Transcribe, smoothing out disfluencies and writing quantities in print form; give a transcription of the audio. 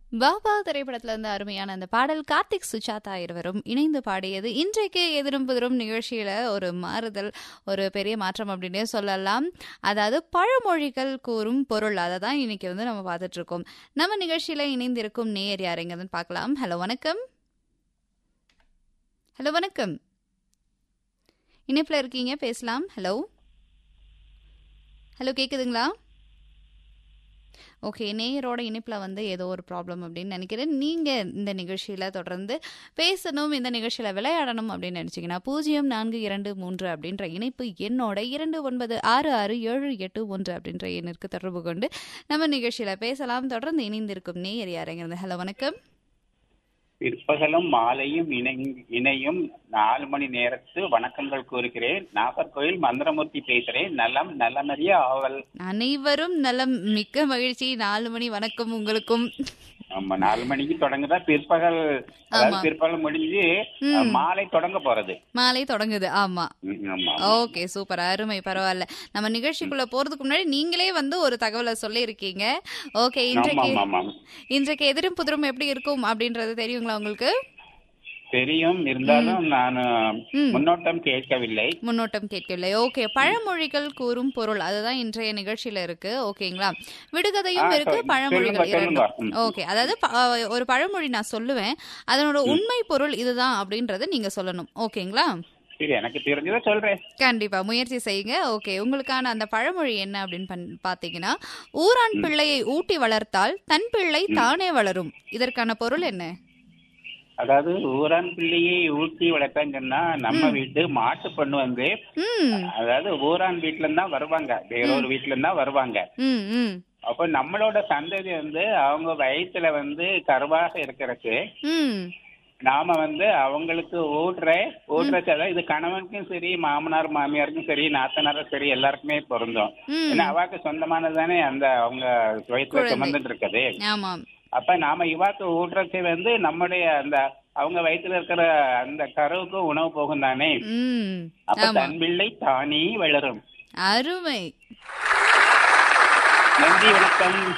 பாபா திரைப்படத்துல இருந்து அருமையான அந்த பாடல் கார்த்திக் சுஜாதா இருவரும் இணைந்து பாடியது. இன்றைக்கு எதிரும் புதிரும் நிகழ்ச்சியில ஒரு மாறுதல், ஒரு பெரிய மாற்றம் அப்படின்னே சொல்லலாம். அதாவது பழமொழிகள் கூறும் பொருள், அதை தான் இன்னைக்கு நம்ம பார்த்துட்டு இருக்கோம். நம்ம நிகழ்ச்சியில இணைந்திருக்கும் நேயர் யாருங்கன்னு பார்க்கலாம். ஹலோ வணக்கம். ஹலோ வணக்கம், இணைப்புல இருக்கீங்க, பேசலாம். ஹலோ ஹலோ, கேக்குதுங்களா? ஓகே, நேயரோட இணைப்பில் ஏதோ ஒரு ப்ராப்ளம் அப்படின்னு நினைக்கிறேன். நீங்கள் இந்த நிகழ்ச்சியில் தொடர்ந்து பேசணும், இந்த நிகழ்ச்சியில் விளையாடணும் அப்படின்னு நினச்சிங்கன்னா 0423 அப்படின்ற இணைப்பு என்னோட 29666781 அப்படின்ற எண்ணிற்கு தொடர்பு கொண்டு நம்ம நிகழ்ச்சியில் பேசலாம். தொடர்ந்து இணைந்திருக்கும் நேயர் யாருங்கிறது. ஹலோ வணக்கம். பிற்பகலும் மாலையும் இணையும் 4 மணி நேரத்து வணக்கங்கள் கூறுகிறேன். நாகர்கோயில் மந்திரமூர்த்தி பேசுறேன். நலம் நலமறிய ஆவல். அனைவரும் நலம், மிக்க மகிழ்ச்சி. 4 மணி வணக்கம் உங்களுக்கும். ஆமா, 4 மணிக்கு தொடங்குதா பிற்பகல், அதாவது பிற்பகல் முடிஞ்சு மாலை தொடங்க போறது. மாலை தொடங்குது. ஆமா, ஓகே, சூப்பர், அருமை, பரவாயில்ல. நம்ம நிகழ்ச்சிக்குள்ள போறதுக்கு முன்னாடி நீங்களே ஒரு தகவலை சொல்லி இருக்கீங்க. ஓகே, இன்றைக்கு எதிரும் புதிரும் எப்படி இருக்கும் அப்படின்றது தெரியுங்களா உங்களுக்கு? தெரியும், இருந்தாலும் நான் முன்னோட்டம் கேட்கவில்லை. ஓகே, பழமொழிகள் கூறும் பொருள், அதுதான் இன்றைய நிகழ்ச்சியில இருக்கு. ஓகேங்களா? விடுகதையும் இருக்கு, பழமொழிகள் இரண்டும். ஓகே, அதாவது ஒரு பழமொழி நான் சொல்லுவேன், அதனோட உண்மை பொருள் இதுதான் அப்படின்றத நீங்க சொல்லணும். ஓகேங்களா? எனக்கு தெரிஞ்சதை சொல்றேன். கண்டிப்பா முயற்சி செய்யுங்க. ஓகே, உங்களுக்கான அந்த பழமொழி என்ன அப்படின்னு பாத்தீங்கன்னா, ஊரான் பிள்ளையை ஊட்டி வளர்த்தால் தன் பிள்ளை தானே வளரும். இதற்கான பொருள் என்ன? அதாவது ஊரான் பிள்ளையை ஊட்டி வளர்த்தான்னு சொன்னா, நம்ம வீட்டு மாட்டு பொண்ணு அதாவது ஊரான் வீட்டுல இருந்தா வருவாங்க, வேறொரு வீட்டுல இருந்தா வருவாங்க. அப்ப நம்மளோட சந்ததி அவங்க வயிற்றுல கருவாக இருக்கிறதுக்கு நாம அவங்களுக்கு ஊட்டுற இது கணவனுக்கும் சரி, மாமனார் மாமியாருக்கும் சரி, நாத்தனாரும் சரி, எல்லாருக்குமே பொருந்தும். ஏன்னா அவாக்கு சொந்தமானதானே அந்த அவங்க வயிற்றுல சுமந்துட்டு இருக்குது. அப்ப நாம இவாக்கு ஊட்டுறது நம்முடைய அந்த அவங்க வயிற்றுல இருக்கிற அந்த கருவுக்கு உணவு போகும் தானே. அப்ப தன் பிள்ளை தானே வளரும். அருமை, நன்றி, வணக்கம்.